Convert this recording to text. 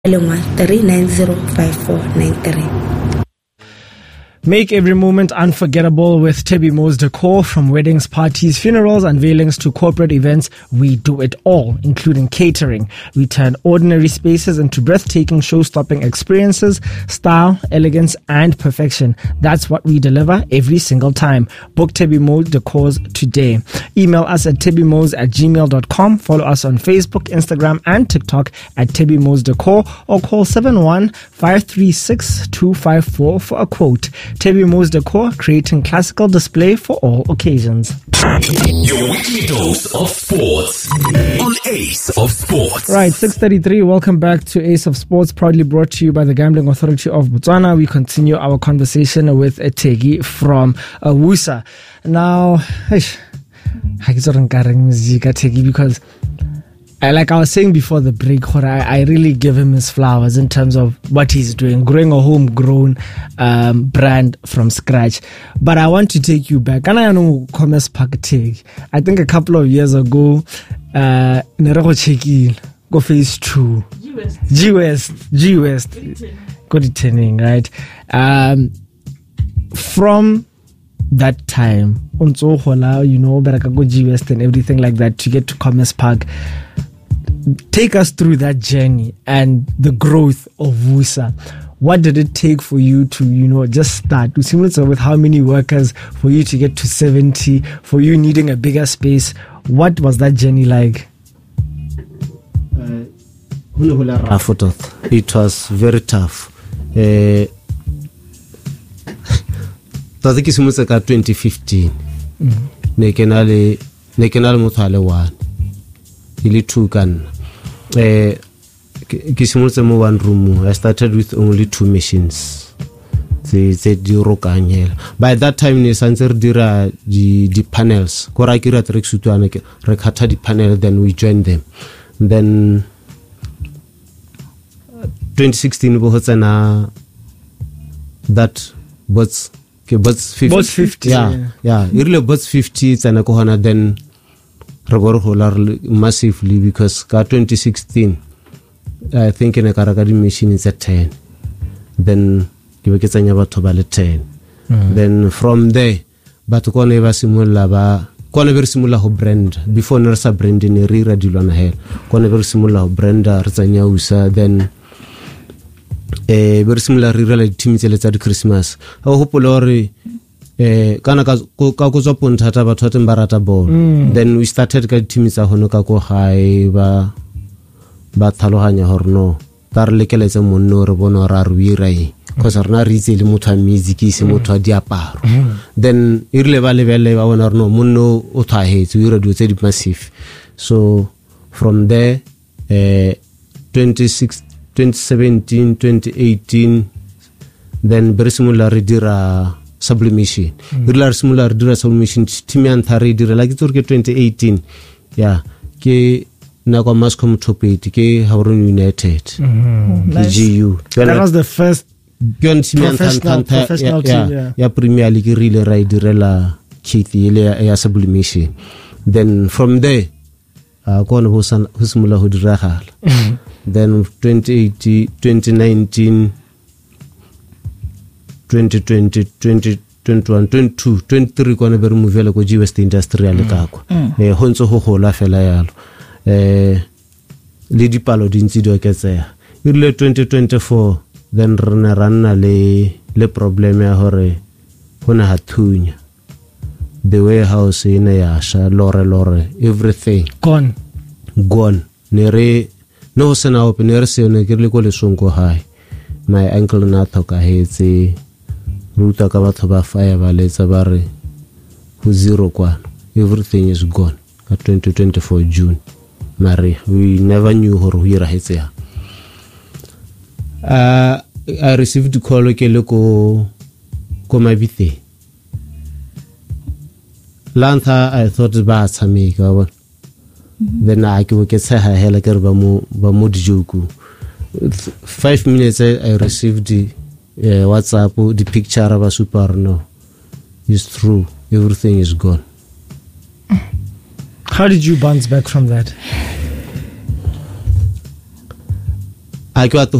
lengwa 3905493. Make every moment unforgettable with Tebby Mo's Decor. From weddings, parties, funerals, unveilings to corporate events, we do it all, including catering. We turn ordinary spaces into breathtaking, show-stopping experiences, style, elegance, and perfection. That's what we deliver every single time. Book Tebby Mo's Decors today. Email us at tebbymos@gmail.com. Follow us on Facebook, Instagram, and TikTok at Tebby Mo's Decor, or call 71-536-254 for a quote. Tebby Mo's Decor, creating classical display for all occasions. Your weekly dose of sports on Ace of Sports. Right, 6:33. Welcome back to Ace of Sports, proudly brought to you by the Gambling Authority of Botswana. We continue our conversation with Tegi from WUSA. Now, because like I was saying before the break, I really give him his flowers in terms of what he's doing, growing a homegrown brand from scratch. But I want to take you back. And I know Commerce Park Teg. I think a couple of years ago, Nerego Cheki, go phase 2. G West. Good attending, right? From that time, you know, Barakago G West and everything like that to get to Commerce Park. Take us through that journey and the growth of WUSA. What did it take for you to, you know, just start? With how many workers, for you to get to 70, for you needing a bigger space? What was that journey like? It was very tough. I think it's 2015. Nekenale Muthale one. Ili two can. One room. I started with only 2 machines. By that time, ne sanser dira the panels. Kora kira trek sutuane rekata the panel. Then we joined them. Then 2016 bohotsana that Bots 50. Bots 50. Yeah. Really Bots 50 tsana kohana then massively because 2016 I think in a Karakadi machine is at 10. Then you get a 10. Then from there, but very similar brand before Nersa brand in a Rira Dilana Hell. Very similar brand Rzanya Usa, then very similar Rira Timmy at Christmas. I hope Lori. Then we started timisa honoka ko high ba thalohanya horno tarlekeletse monno re bona ra ruirai because rena re itse le motho a music ise motho a diaparo. Then irile ba lebele ba bona reno monno o thahetse we radio tse di massive. So from there 2017 2018 then very similar dira sublimation. Similar dira sublimation timian thari dira like it's 2018. Yeah. Ke nako Mascom Topate ke Hauron United. GU. That was the first professional team. Yeah, Premier League really right direla Keith ya sublimation. Then from there kona husmula hudrahal. Then 2018 2019 2020, 2021, 22, 23 kwana be re movela ko G West Industrial kako. Honso ho hola fela yalo. Le dipalo di ntsi di oketsega. Ile 2024 then rena ranna le problem ya hore hona hathunya. The warehouse ine ya sha lore everything gone. Nere no sena open nere se ne ke le ko le sonko high. My ankle na thoka hetse ruta ka batho ba fire ba letsa ba re ho zero kwana. Everything is gone at 2024 June. Mary, we never knew hore ho ira hetse. I received a call ke le ko Mabite. Lantha I thought ba tshameka. Then I ke ke tsaya hela ke re ba mo dijoku. 5 minutes I received the WhatsApp, the picture of a super. No, it's true. Everything is gone. How did you bounce back from that? ha ke wa